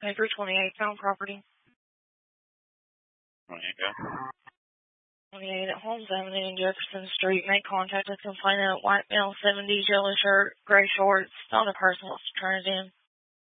Acre 28, found property. 28, 28 at Holmes Avenue and Jefferson Street. Make contact with complainant. White male, 70s, yellow shirt, gray shorts. Not a person wants to turn it in.